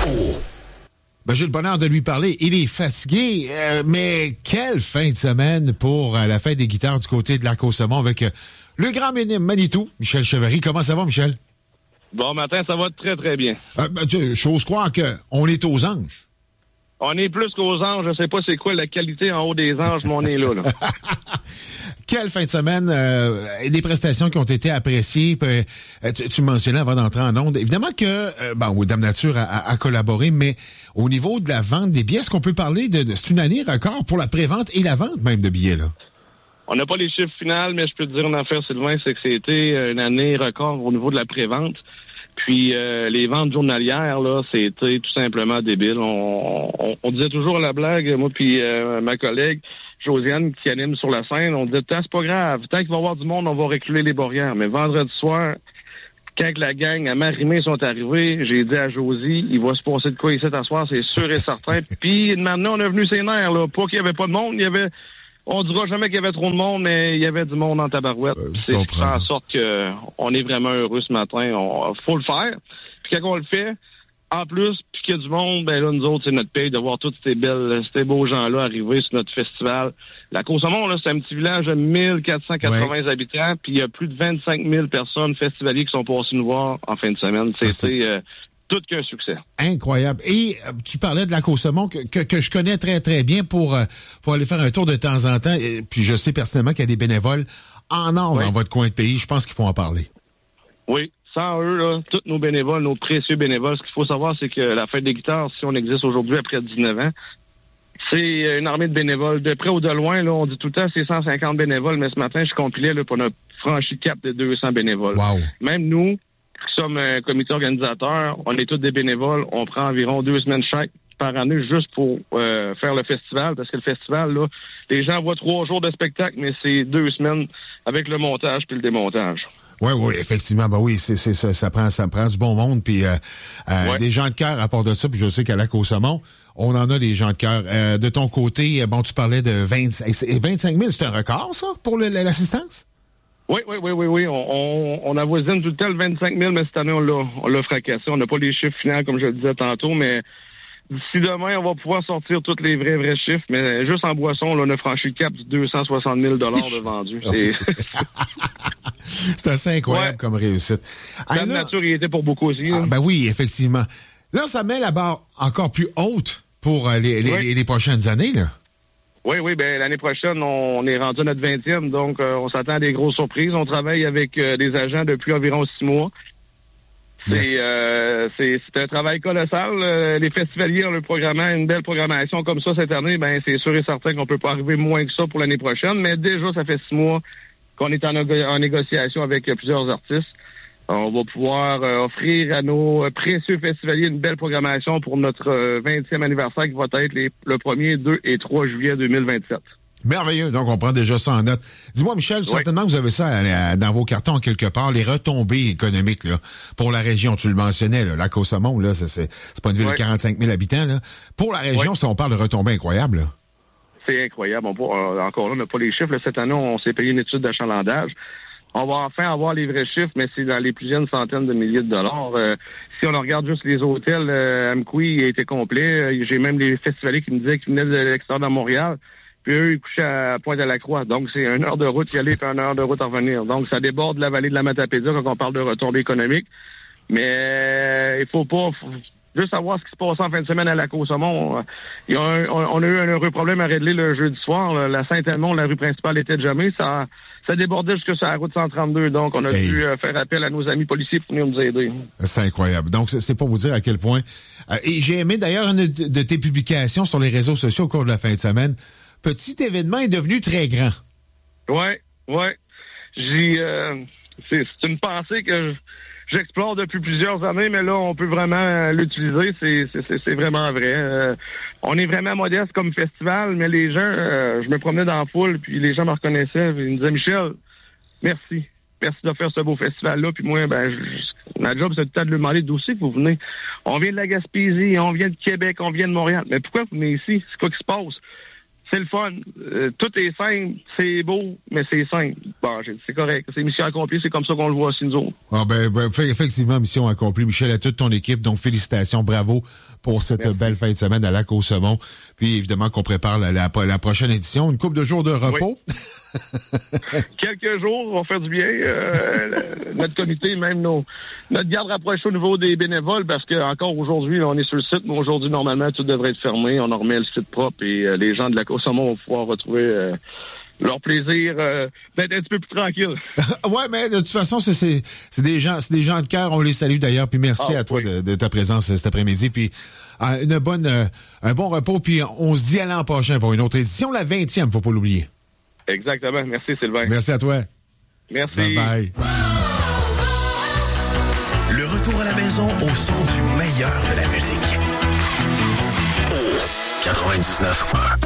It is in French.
Ben, j'ai le bonheur de lui parler. Il est fatigué, mais quelle fin de semaine pour la fête des guitares du côté de l'Arc-au-Saumon avec le grand Manitou, Michel Chevary. Comment ça va, Michel? Bon matin, ça va très, très bien. J'ose croire qu'on est aux anges. On est plus qu'aux anges. Je sais pas c'est quoi la qualité en haut des anges, mais on est là. Quelle fin de semaine, des prestations qui ont été appréciées. Tu mentionnais avant d'entrer en onde. Évidemment que, Dame Nature a collaboré, mais au niveau de la vente des billets, est-ce qu'on peut parler c'est une année record pour la prévente et la vente même de billets, là? On n'a pas les chiffres finaux, mais je peux te dire une affaire, Sylvain, c'est que c'était une année record au niveau de la prévente. Puis les ventes journalières, là, c'était tout simplement débile. On disait toujours à la blague, moi puis ma collègue Josiane qui anime sur la scène, on disait c'est pas grave, tant qu'il va y avoir du monde, on va reculer les barrières. Mais vendredi soir, quand la gang à Marimé sont arrivés, j'ai dit à Josie, il va se passer de quoi ici cet soir, c'est sûr et certain. Puis maintenant, on est venu ses nerfs, là. Pas qu'il y avait pas de monde, il y avait... On dira jamais qu'il y avait trop de monde, mais il y avait du monde en tabarouette. C'est fait en sorte que on est vraiment heureux ce matin. Faut le faire. Puis quand on le fait, en plus, puis qu'il y a du monde, ben là, nous autres, c'est notre paye de voir tous ces beaux gens-là arriver sur notre festival. La Côte-Saumon, là, c'est un petit village de 1480 habitants, puis il y a plus de 25 000 personnes festivaliers qui sont passées nous voir en fin de semaine. C'est tout qu'un succès. Incroyable. Et tu parlais de la Côte-Saumon que je connais très, très bien pour aller faire un tour de temps en temps. Et puis je sais personnellement qu'il y a des bénévoles en or dans votre coin de pays. Je pense qu'il faut en parler. Oui. Sans eux, là, tous nos bénévoles, nos précieux bénévoles, ce qu'il faut savoir, c'est que la fête des guitares, si on existe aujourd'hui après 19 ans, c'est une armée de bénévoles. De près ou de loin, là, on dit tout le temps c'est 150 bénévoles, mais ce matin, je compilais, là, on a franchi le cap de 200 bénévoles. Wow. Même nous, qui sommes un comité organisateur, on est tous des bénévoles, on prend environ 2 semaines chaque par année juste pour faire le festival, parce que le festival, là, les gens voient 3 jours de spectacle, mais c'est 2 semaines avec le montage puis le démontage. Oui, effectivement. Ben oui, ça prend du bon monde, puis des gens de cœur à part de ça, puis je sais qu'à la Côte-Saumon, on en a des gens de cœur. De ton côté, tu parlais de 25 000, c'est un record, ça, pour l'assistance? Oui. On avoisine tout le temps le 25 000, mais cette année, on l'a fracassé. On n'a pas les chiffres finaux, comme je le disais tantôt, mais d'ici demain, on va pouvoir sortir tous les vrais chiffres, mais juste en boisson, là, on a franchi le cap du 260 000 de vendus. C'est assez incroyable comme réussite. La nature y était pour beaucoup aussi. Ben oui, effectivement. Là, ça met la barre encore plus haute pour les prochaines années, là. Oui, ben l'année prochaine, on est rendu à notre 20e, donc on s'attend à des grosses surprises. On travaille avec des agents depuis environ 6 mois. C'est un travail colossal. Les festivaliers ont une belle programmation comme ça cette année. Ben c'est sûr et certain qu'on peut pas arriver moins que ça pour l'année prochaine, mais déjà, ça fait 6 mois qu'on est en négociation avec plusieurs artistes. On va pouvoir offrir à nos précieux festivaliers une belle programmation pour notre 20e anniversaire qui va être le 1er, 2 et 3 juillet 2027. Merveilleux. Donc, on prend déjà ça en note. Dis-moi, Michel, certainement que vous avez ça dans vos cartons quelque part, les retombées économiques là pour la région. Tu le mentionnais, là, la Côte-Saumon, là, c'est pas une ville de 45 000 habitants. Là. Pour la région, si on parle de retombées incroyables, là. C'est incroyable. Encore là, on n'a pas les chiffres. Là, cette année, on s'est payé une étude d'achalandage. On va enfin avoir les vrais chiffres, mais c'est dans les plusieurs centaines de milliers de dollars. Si on regarde juste les hôtels, Amqui a été complet. J'ai même les festivaliers qui me disaient qu'ils venaient de l'extérieur de Montréal. Puis eux, ils couchaient à Pointe-à-la-Croix. Donc, c'est 1 heure de route y aller et 1 heure de route à revenir. Donc, ça déborde la vallée de la Matapédia quand on parle de retombées économiques. Mais il faut pas... Juste savoir ce qui se passe en fin de semaine à la Côte-Saumon. On a eu un heureux problème à régler le jeudi soir. La Saint-Elmont, la rue principale était de jamais. Ça débordait jusque sur la route 132. Donc, on a dû faire appel à nos amis policiers pour venir nous aider. C'est incroyable. Donc, c'est pour vous dire à quel point... et j'ai aimé d'ailleurs une de tes publications sur les réseaux sociaux au cours de la fin de semaine. Petit événement est devenu très grand. Ouais. C'est une pensée que j'explore depuis plusieurs années, mais là, on peut vraiment l'utiliser. C'est vraiment vrai. On est vraiment modeste comme festival, mais les gens, je me promenais dans la foule, puis les gens me reconnaissaient. Ils me disaient, Michel, merci. Merci de faire ce beau festival-là. Puis moi, ma job, c'est tout le temps de lui demander d'où c'est que vous venez. On vient de la Gaspésie, on vient de Québec, on vient de Montréal. Mais pourquoi vous venez ici? C'est quoi qui se passe? c'est le fun. Tout est simple, c'est beau, mais c'est simple. Bon, c'est correct. C'est mission accomplie, c'est comme ça qu'on le voit aussi, nous autres. Ah effectivement, mission accomplie. Michel, à toute ton équipe, donc félicitations, bravo pour cette belle fin de semaine à Lac-au-Saumon. Puis évidemment qu'on prépare la prochaine édition, une couple de jours de repos. Oui. Quelques jours vont faire du bien. Notre comité, même notre garde rapprochée au niveau des bénévoles, parce que encore aujourd'hui, on est sur le site, mais aujourd'hui, normalement, tout devrait être fermé. On en remet le site propre et les gens de Lac-au-Saumon vont pouvoir retrouver leur plaisir d'être un petit peu plus tranquille. Ouais, mais de toute façon, c'est des gens de cœur. On les salue d'ailleurs. Puis merci à toi de ta présence cet après-midi. Puis un bon repos. Puis on se dit à l'an prochain pour une autre édition, la 20e, faut pas l'oublier. Exactement. Merci, Sylvain. Merci à toi. Merci. Bye-bye. Le retour à la maison au son du meilleur de la musique. 99.1